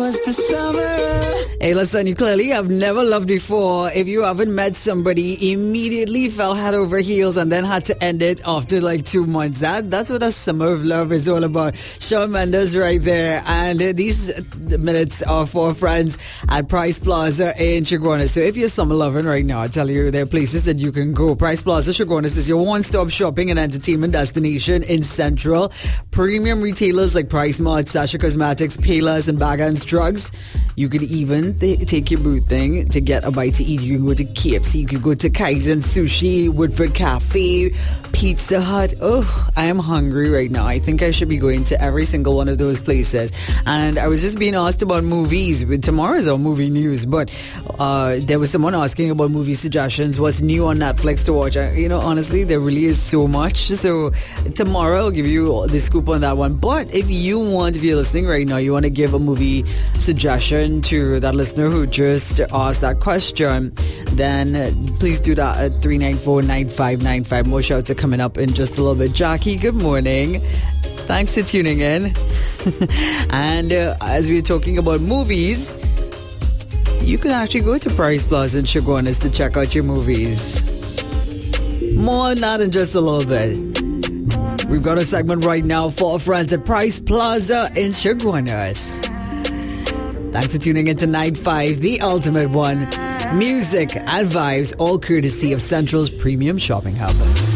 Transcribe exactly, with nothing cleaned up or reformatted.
was the summer. Hey, listen, you clearly have never loved before. If you haven't met somebody, immediately fell head over heels and then had to end it after like two months. That That's what a summer of love is all about. Shawn Mendes right there. And uh, these minutes are for friends at Price Plaza in Chaguanas. So if you're summer loving right now, I tell you, there are places that you can go. Price Plaza Chaguanas is your one-stop shopping and entertainment destination in Central. Premium retailers like Price Mart, Sasha Cosmetics, Payless, and Bagans Drugs. You could even th- take your boot thing to get a bite to eat. You can go to K F C, you could go to Kaizen Sushi, Woodford Cafe, Pizza Hut. Oh, I am hungry right now. I think I should be going to every single one of those places. And I was just being asked about movies. Tomorrow's our movie news, but uh, there was someone asking about movie suggestions. What's new on Netflix to watch? I, you know, honestly, there really is so much. So tomorrow I'll give you the scoop on that one. But if you want, if you're listening right now, you want to give a movie suggestion to that listener who just asked that question, then uh, please do that at three nine four, nine five nine five. More shouts are coming up in just a little bit. Jackie, good morning. Thanks for tuning in. And uh, as we were talking about movies, you can actually go to Price Plaza in Chaguanas to check out your movies. More on that in just a little bit. We've got a segment right now for our friends at Price Plaza in Chaguanas. Thanks for tuning in to Night five, the ultimate one. Music and vibes, all courtesy of Central's premium shopping hub.